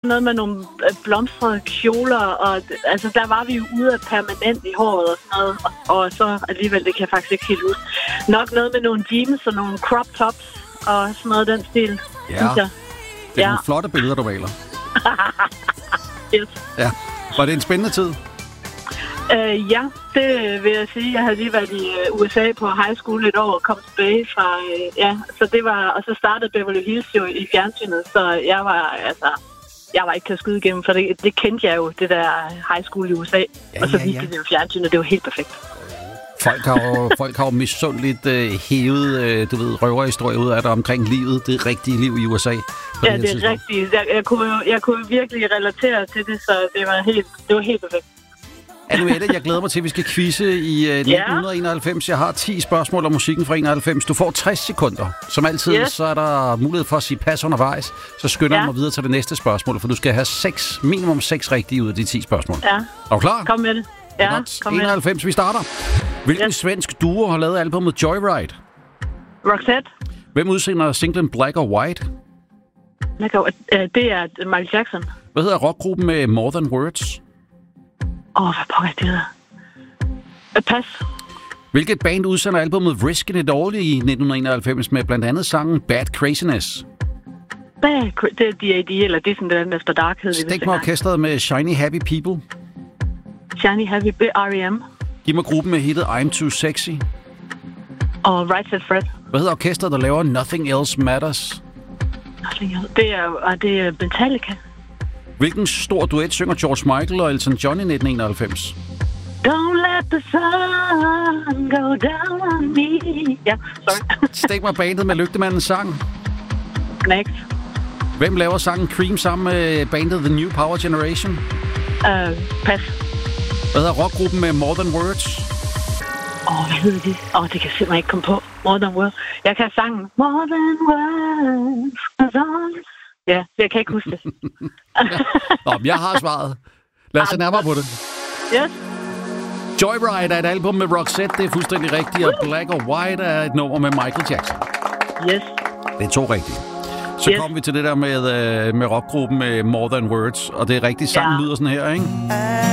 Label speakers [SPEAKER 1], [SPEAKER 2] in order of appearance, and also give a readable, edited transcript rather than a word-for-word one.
[SPEAKER 1] noget med nogle blomstrede kjoler, og altså, der var vi jo ude af permanent i håret og sådan noget, og så alligevel, det kan jeg faktisk ikke helt huske. Nok noget med nogle jeans og nogle crop tops og sådan noget den stil, synes jeg.
[SPEAKER 2] Det er nogle flotte billeder, du maler.
[SPEAKER 1] Yes.
[SPEAKER 2] Ja. Var det en spændende tid?
[SPEAKER 1] Ja, det vil jeg sige. Jeg havde lige været i USA på high school et år og kom tilbage fra... så det var... Og så startede Beverly Hills jo i fjernsynet, så jeg var ikke til at skyde igennem, for det kendte jeg jo, det der high school i USA. Og så viste det jo fjernsynet, det var helt perfekt.
[SPEAKER 2] Folk har jo misundeligt hævet, røverhistorier ud af det omkring livet, det rigtige liv i USA.
[SPEAKER 1] Ja, det er rigtigt. Jeg kunne virkelig relatere til det, så det var helt perfekt.
[SPEAKER 2] Annuette, jeg glæder mig til, at vi skal quizze i 1991. Jeg har 10 spørgsmål om musikken fra 91. Du får 60 sekunder. Som altid, så er der mulighed for at sige pas undervejs. Så skynder jeg mig videre til det næste spørgsmål, for du skal have minimum 6 rigtige ud af de 10 spørgsmål. Ja. Er du klar?
[SPEAKER 1] Kom med det. Ja,
[SPEAKER 2] kom med 91, vi starter. Hvilken svensk duo har lavet albumet Joyride?
[SPEAKER 1] Roxette.
[SPEAKER 2] Hvem udsender singlen Black or White?
[SPEAKER 1] Det er Michael Jackson.
[SPEAKER 2] Hvad hedder rockgruppen med More Than Words?
[SPEAKER 1] Hvad pokker det hedder? Pas.
[SPEAKER 2] Hvilket band udsender albumet Riskin' It All i 1991 med blandt andet sangen Bad Craziness?
[SPEAKER 1] Det er D.A.D. eller det er sådan den efter Dark hed.
[SPEAKER 2] Stik mig orkestret med Shiny Happy People.
[SPEAKER 1] Shiny Happy R.E.M.
[SPEAKER 2] Giv mig gruppen med hittet I'm Too Sexy.
[SPEAKER 1] Og Right Said Fred.
[SPEAKER 2] Hvad hedder orkestret, der laver Nothing Else Matters?
[SPEAKER 1] Nothing Else. Det er Metallica.
[SPEAKER 2] Hvilken stor duet synger George Michael og Elton John i 1991?
[SPEAKER 1] Don't let the sun go down on me. Ja, sorry.
[SPEAKER 2] Stik mig bandet med Lygtemandens sang.
[SPEAKER 1] Next.
[SPEAKER 2] Hvem laver sangen Cream sammen med bandet The New Power Generation?
[SPEAKER 1] Pas.
[SPEAKER 2] Hvad hedder rockgruppen med More Than Words?
[SPEAKER 1] Hvad hedder de? Det kan jeg simpelthen ikke komme på. More Than Words. Jeg kan sangen More Than Words. Ja, jeg kan ikke huske det.
[SPEAKER 2] Jeg har svaret. Lad os se nærmere på det.
[SPEAKER 1] Yes.
[SPEAKER 2] Joyride er et album med Roxette, det er fuldstændig rigtigt, og Black or White er et nummer med Michael Jackson.
[SPEAKER 1] Yes.
[SPEAKER 2] Det er 2 rigtige. Så kommer vi til det der med rockgruppen med More Than Words, og det er rigtigt, sangen lyder sådan her, ikke?